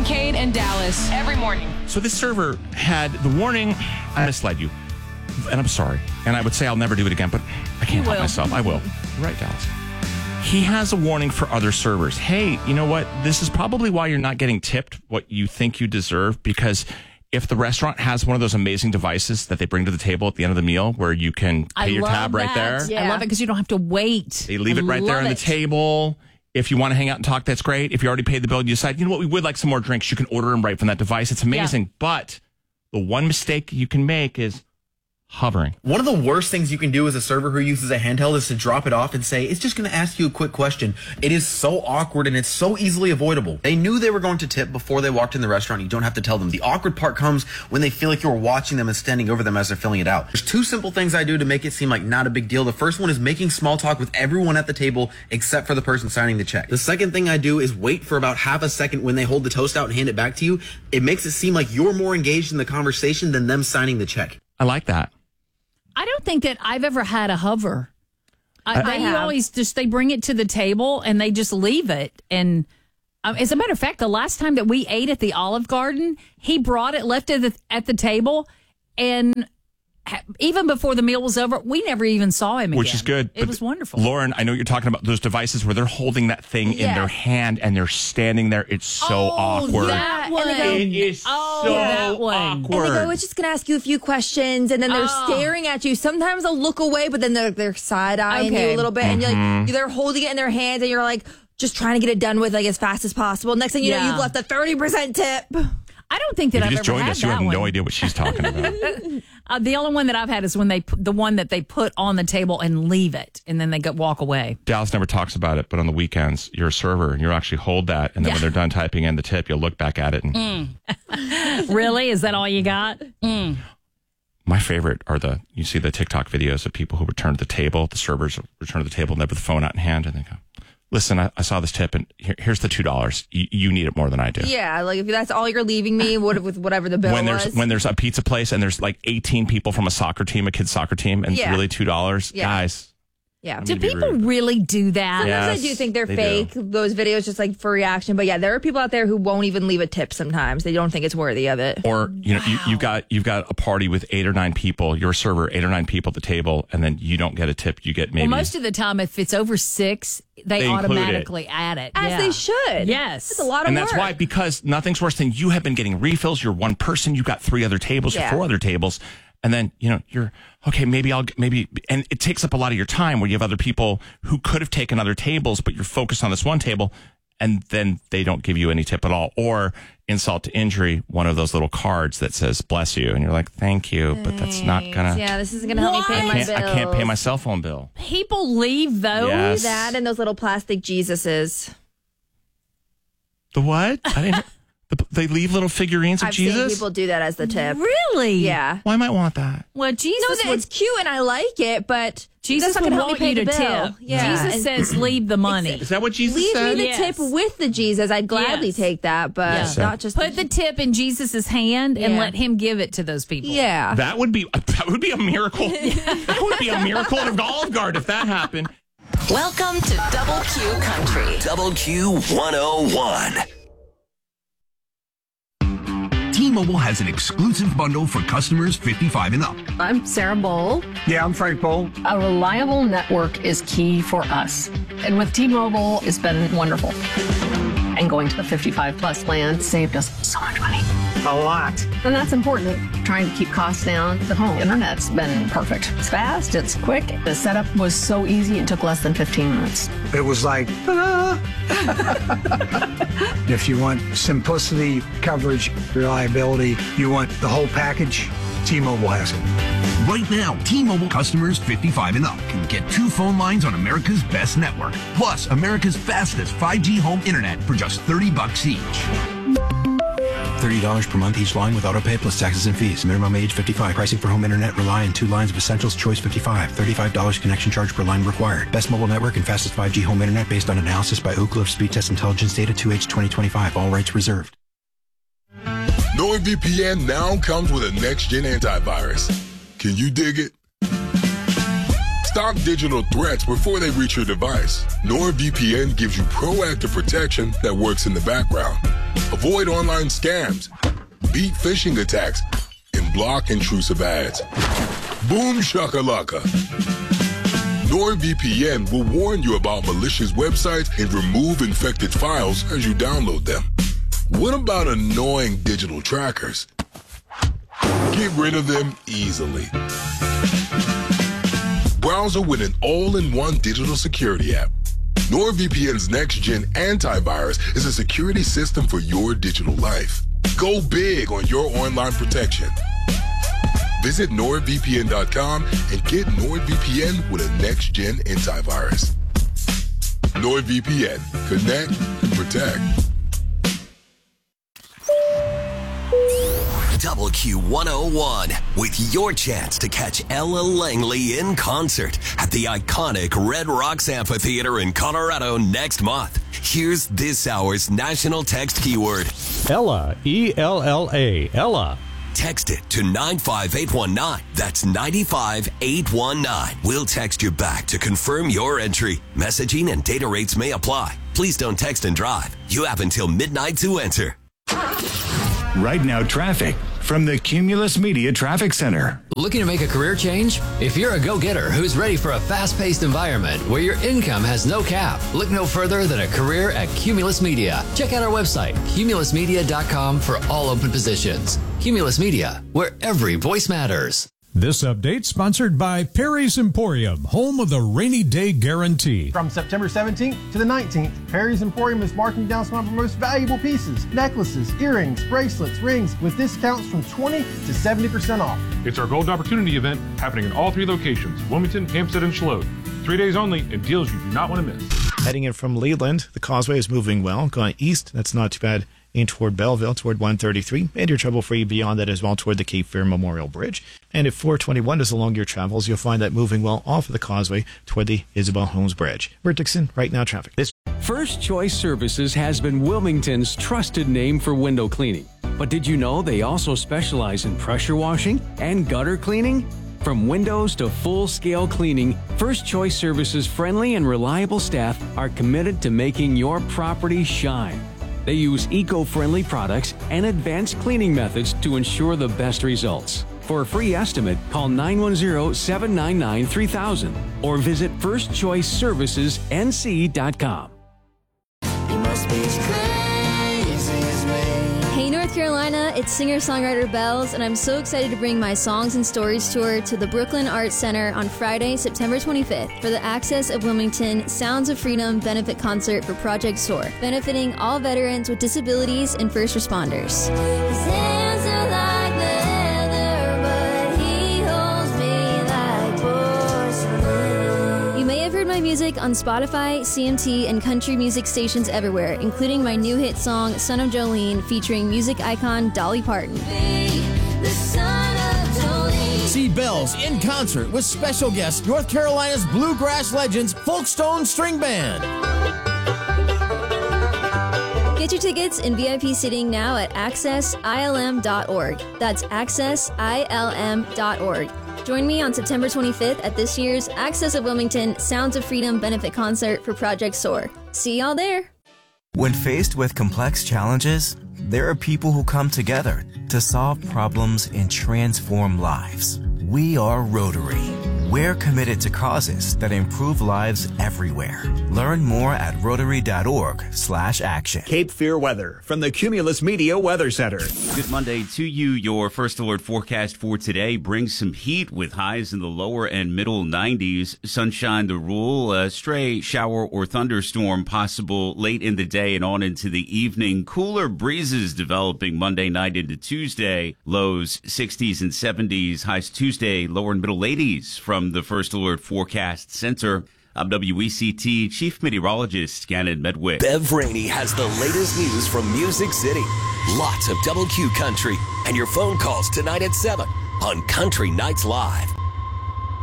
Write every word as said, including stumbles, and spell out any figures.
Kincaid and Dallas every morning. So this server had the warning. I misled you, and I'm sorry. And I would say I'll never do it again, but I can't help myself. I will. Right, Dallas. He has a warning for other servers. Hey, you know what? This is probably why you're not getting tipped what you think you deserve, because if the restaurant has one of those amazing devices that they bring to the table at the end of the meal where you can pay I your love tab right that. there. Yeah. I love it because you don't have to wait. They leave I it right there on love the it. table. If you want to hang out and talk, that's great. If you already paid the bill and you decide, you know what, we would like some more drinks, you can order them right from that device. It's amazing. Yeah. But the one mistake you can make is hovering. One of the worst things you can do as a server who uses a handheld is to drop it off and say, it's just going to ask you a quick question. It is so awkward and it's so easily avoidable. They knew they were going to tip before they walked in the restaurant. You don't have to tell them. The awkward part comes when they feel like you're watching them and standing over them as they're filling it out. There's two simple things I do to make it seem like not a big deal. The first one is making small talk with everyone at the table except for the person signing the check. The second thing I do is wait for about half a second when they hold the toast out and hand it back to you. It makes it seem like you're more engaged in the conversation than them signing the check. I like that. I don't think that I've ever had a hover. I, I they have. always just, they bring it to the table and they just leave it. And um, as a matter of fact, the last time that we ate at the Olive Garden, he brought it, left it at the, at the table, and ha- even before the meal was over, we never even saw him again. Which is good. It But was wonderful. Lauren, I know you're talking about those devices where they're holding that thing in Yes. their hand and they're standing there. It's so Oh, awkward. that one. And they go- It is Oh, so that one. awkward. And they go, it's just going to ask you a few questions, and then they're Oh. staring at you. Sometimes they'll look away, but then they're, they're side-eyeing Okay. you a little bit, and you're Mm-hmm. like, they're holding it in their hands, and you're like, just trying to get it done with like as fast as possible. Next thing you know, Yeah. you've left a thirty percent tip. I don't think that If I've you ever just joined had us, you that have one. no idea what she's talking about. Uh, the only one that I've had is when they pu- the one that they put on the table and leave it, and then they go walk away. Dallas never talks about it, but on the weekends, you're a server and you actually hold that, and then when they're done typing in the tip, you'll look back at it. And Mm. Really? Is that all you got? Mm. my favorite are the, you see the TikTok videos of people who return to the table, the servers return to the table and they have the phone out in hand and they go, listen, I, I saw this tip and here, here's the two dollars. You, you need it more than I do. Yeah, like if that's all you're leaving me what, with whatever the bill When there's was. when there's a pizza place and there's like eighteen people from a soccer team, a kid's soccer team, and Yeah. really two dollars, Yeah. guys. yeah. I'm Do gonna be people rude. really do that? Sometimes Yes, I do think they're they fake, do. those videos just like for reaction. But yeah, there are people out there who won't even leave a tip sometimes. They don't think it's worthy of it. Or you know, you, you've got you've got a party with eight or nine people. You're a server, eight or nine people at the table, and then you don't get a tip. You get maybe Well, most of the time, if it's over six, they, They include automatically add it. As Yeah. they should. Yes. It's a lot of and work. that's why, because nothing's worse than you have been getting refills. You're one person. You've got three other tables Yeah. or four other tables. And then, you know, you're, okay, maybe I'll, maybe, and it takes up a lot of your time where you have other people who could have taken other tables, but you're focused on this one table, and then they don't give you any tip at all. Or, insult to injury, one of those little cards that says, bless you. And you're like, thank you, but that's not gonna, Yeah, this isn't going to help me What? pay I my can't, bills. I can't pay my cell phone bill. People leave those. Yes. That and those little plastic Jesuses. The what? I didn't, the, they leave little figurines of I've seen Jesus? people do that as the tip. Really? Yeah. Well, I might want that. Well, Jesus No, that would, it's cute and I like it, but Jesus that's not would gonna help me want pay you the to bill. tip. Yeah. Jesus And says, leave the money. Is that what Jesus leave said? me the Yes. tip with the Jesus. I'd gladly Yes. take that, but Yes. not just Put the tip in Jesus' hand and Yeah. let him give it to those people. Yeah. That would be that would be a miracle. That would be a miracle at Olive Garden if that happened. Welcome to Double Q Country. Double Q one oh one. T-Mobile has an exclusive bundle for customers fifty-five and up. I'm Sarah Bowl. Yeah, I'm Frank Bowl. A reliable network is key for us. And with T-Mobile, it's been wonderful. And going to the fifty-five plus plan saved us so much money. A lot. And that's important. Trying to keep costs down. The home internet's been perfect. It's fast, it's quick. The setup was so easy, it took less than fifteen minutes. It was like, ah. If you want simplicity, coverage, reliability, you want the whole package, T-Mobile has it. Right now, T-Mobile customers fifty-five and up can get two phone lines on America's best network, plus America's fastest five G home internet for just thirty bucks each. thirty dollars per month each line with autopay plus taxes and fees. Minimum age fifty-five. Pricing for home internet rely on two lines of Essentials Choice fifty-five. thirty-five dollars connection charge per line required. Best mobile network and fastest five G home internet based on analysis by Oak Cliff Speed Test Intelligence Data two H twenty twenty-five. All rights reserved. NordVPN now comes with a next-gen antivirus. Can you dig it? Stop digital threats before they reach your device. NordVPN gives you proactive protection that works in the background. Avoid online scams, beat phishing attacks, and block intrusive ads. Boom shakalaka. NordVPN will warn you about malicious websites and remove infected files as you download them. What about annoying digital trackers? Get rid of them easily. Browser with an all-in-one digital security app. NordVPN's next-gen antivirus is a security system for your digital life. Go big on your online protection. Visit nord V P N dot com and get NordVPN with a next-gen antivirus. NordVPN. Connect and protect. Double Q one oh one with your chance to catch Ella Langley in concert at the iconic Red Rocks Amphitheater in Colorado next month. Here's this hour's national text keyword. Ella, E L L A, Ella. Text it to nine five eight one nine. That's nine five eight one nine. We'll text you back to confirm your entry. Messaging and data rates may apply. Please don't text and drive. You have until midnight to enter. Right now, traffic from the Cumulus Media Traffic Center. Looking to make a career change? If you're a go-getter who's ready for a fast-paced environment where your income has no cap, look no further than a career at Cumulus Media. Check out our website, cumulus media dot com, for all open positions. Cumulus Media, where every voice matters. This update sponsored by Perry's Emporium, home of the rainy day guarantee. From September seventeenth to the nineteenth, Perry's Emporium is marking down some of our most valuable pieces: necklaces, earrings, bracelets, rings, with discounts from twenty to seventy percent off. It's our Gold Opportunity event happening in all three locations: Wilmington, Hampstead, and Shalode. Three days only and deals you do not want to miss. Heading in from Leland, the causeway is moving well. Going east, that's not too bad. In toward Belleville, toward one thirty-three, and you're trouble-free beyond that as well toward the Cape Fear Memorial Bridge. And if four twenty-one is along your travels, you'll find that moving well off of the causeway toward the Isabel Holmes Bridge. We're Dixon, right now traffic. This First Choice Services has been Wilmington's trusted name for window cleaning. But did you know they also specialize in pressure washing and gutter cleaning? From windows to full-scale cleaning, First Choice Services' friendly and reliable staff are committed to making your property shine. They use eco-friendly products and advanced cleaning methods to ensure the best results. For a free estimate, call nine one zero, seven nine nine, three thousand or visit first choice services n c dot com. You must be as crazy as me. Hey, North Carolina, it's singer-songwriter Bells, and I'm so excited to bring my Songs and Stories tour to the Brooklyn Arts Center on Friday, September twenty-fifth for the Access of Wilmington Sounds of Freedom benefit concert for Project SOAR, benefiting all veterans with disabilities and first responders. His hands are like leather, but he holds me like porcelain. You may have heard my music on Spotify, C M T, and country music stations everywhere, including my new hit song, Son of Jolene, featuring music icon Dolly Parton. See Bells in concert with special guest North Carolina's bluegrass legends Folkstone String Band. Get your tickets and V I P seating now at access I L M dot org. That's access I L M dot org. Join me on September twenty-fifth at this year's Access of Wilmington Sounds of Freedom benefit concert for Project SOAR. See y'all there. When faced with complex challenges, there are people who come together to solve problems and transform lives. We are Rotary. We're committed to causes that improve lives everywhere. Learn more at rotary dot org slash action. Cape Fear weather from the Cumulus Media Weather Center. Good Monday to you. Your First Alert forecast for today brings some heat with highs in the lower and middle nineties. Sunshine the rule. A stray shower or thunderstorm possible late in the day and on into the evening. Cooler breezes developing Monday night into Tuesday. Lows sixties and seventies. Highs Tuesday, lower and middle eighties from the First Alert Forecast Center. I'm W E C T Chief Meteorologist Gannon Medwick. Bev Rainey has the latest news from Music City. Lots of Double Q Country and your phone calls tonight at seven on Country Nights Live.